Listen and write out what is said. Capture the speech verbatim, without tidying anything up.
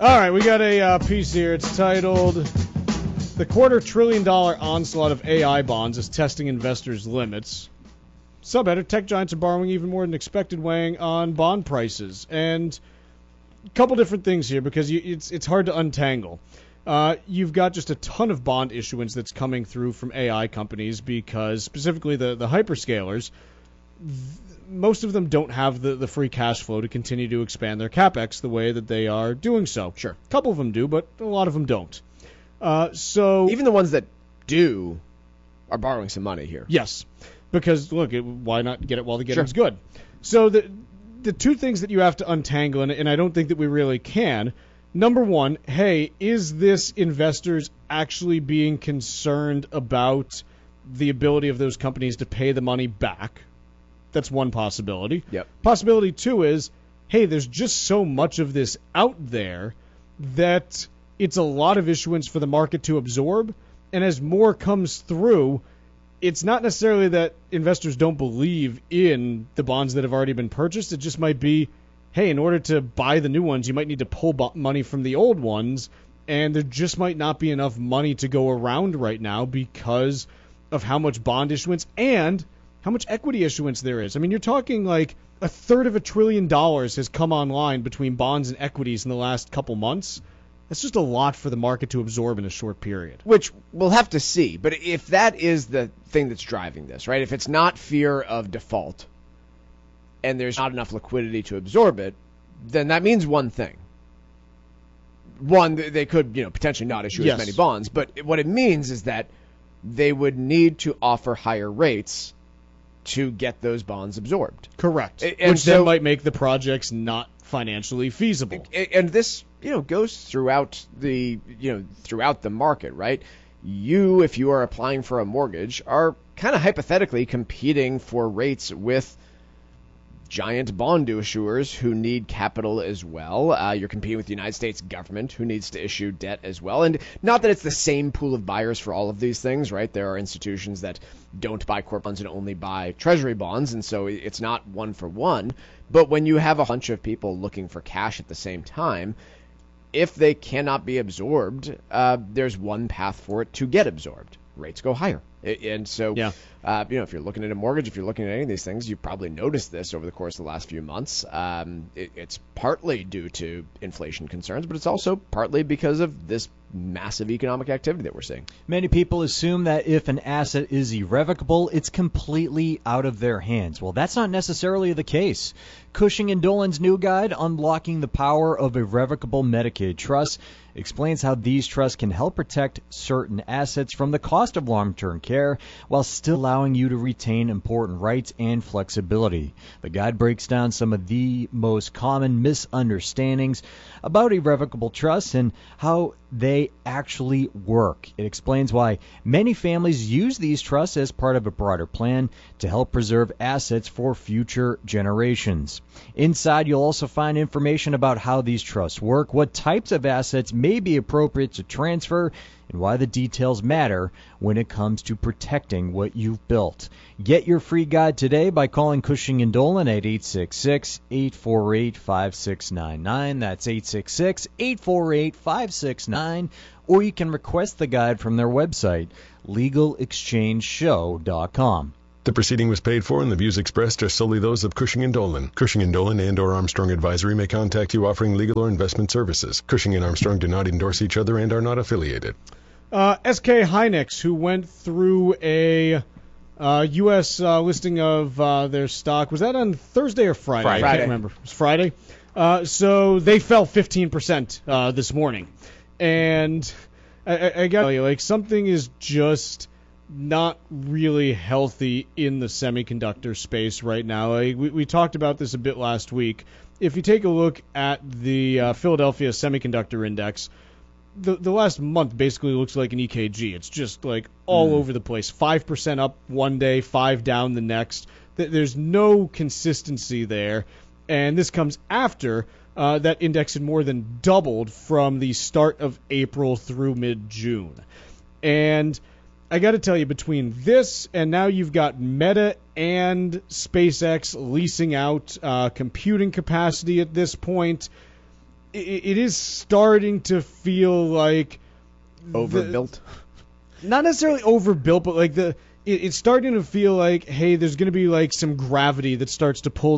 All right, we got a uh, piece here. It's titled, "The Quarter Trillion Dollar Onslaught of A I Bonds is Testing Investors' Limits." Subheader, tech giants are borrowing even more than expected, weighing on bond prices. And a couple different things here, because you, it's it's hard to untangle. Uh, you've got just a ton of bond issuance that's coming through from A I companies, because specifically the, the hyperscalers, th- most of them don't have the, the free cash flow to continue to expand their CapEx the way that they are doing so. Sure. A couple of them do, but a lot of them don't. Uh, so Even the ones that do are borrowing some money here. Yes, because, look, it, why not get it while the getting's Sure. good? So the the two things that you have to untangle, and, and I don't think that we really can, number one, hey, is this investors actually being concerned about the ability of those companies to pay the money back? That's one possibility. Yep. Possibility two is, hey, there's just so much of this out there that it's a lot of issuance for the market to absorb, and as more comes through, it's not necessarily that investors don't believe in the bonds that have already been purchased. It just might be, hey, in order to buy the new ones, you might need to pull bo- money from the old ones, and there just might not be enough money to go around right now because of how much bond issuance and how much equity issuance there is. I mean, you're talking like a third of a trillion dollars has come online between bonds and equities in the last couple months. That's just a lot for the market to absorb in a short period. Which we'll have to see. But if that is the thing that's driving this, right? If it's not fear of default and there's not enough liquidity to absorb it, then that means one thing. One, they could, you know, potentially not issue Yes. as many bonds. But what it means is that they would need to offer higher rates to get those bonds absorbed. Correct. And Which so- then might make the projects not financially feasible. And this, you know, goes throughout the, you know, throughout the market, right? You, if you are applying for a mortgage, are kind of hypothetically competing for rates with giant bond issuers who need capital as well. Uh, you're competing with the United States government, who needs to issue debt as well. And not that it's the same pool of buyers for all of these things, right? There are institutions that don't buy corporate bonds and only buy treasury bonds, and so it's not one for one. But when you have a bunch of people looking for cash at the same time, if they cannot be absorbed, uh, there's one path for it to get absorbed. Rates go higher. And so, Yeah. uh, you know, if you're looking at a mortgage, if you're looking at any of these things, you've probably noticed this over the course of the last few months. Um, it, it's partly due to inflation concerns, but it's also partly because of this massive economic activity that we're seeing. Many people assume that if an asset is irrevocable, it's completely out of their hands. Well, that's not necessarily the case. Cushing and Dolan's new guide, Unlocking the Power of Irrevocable Medicaid Trusts, explains how these trusts can help protect certain assets from the cost of long-term care while still allowing you to retain important rights and flexibility. The guide breaks down some of the most common misunderstandings about irrevocable trusts and how they actually work. It explains why many families use these trusts as part of a broader plan to help preserve assets for future generations. Inside, you'll also find information about how these trusts work, what types of assets may be appropriate to transfer, and why the details matter when it comes to protecting what you've built. Get your free guide today by calling Cushing and Dolan at eight six six, eight four eight, five six nine nine. That's eight six six, eight four eight, five six nine. Or you can request the guide from their website, legal exchange show dot com. The proceeding was paid for, and the views expressed are solely those of Cushing and Dolan. Cushing and Dolan and or Armstrong Advisory may contact you offering legal or investment services. Cushing and Armstrong do not endorse each other and are not affiliated. Uh, S K Hynix, who went through a uh, U S uh, listing of uh, their stock, was that on Thursday or Friday? Friday. I can't remember. It was Friday. Uh, so they fell fifteen percent uh, this morning. And I, I, I got to tell you, like, something is just not really healthy in the semiconductor space right now. Like, we, we talked about this a bit last week. If you take a look at the uh, Philadelphia Semiconductor Index, the the last month basically looks like an E K G. It's just like all mm. over the place. five percent up one day, five down the next. There's no consistency there. And this comes after uh, that index had more than doubled from the start of April through mid-June. And I got to tell you, between this and now you've got Meta and SpaceX leasing out uh, computing capacity at this point, it, it is starting to feel like Overbuilt. The, not necessarily overbuilt, but like the it, it's starting to feel like, hey, there's going to be like some gravity that starts to pull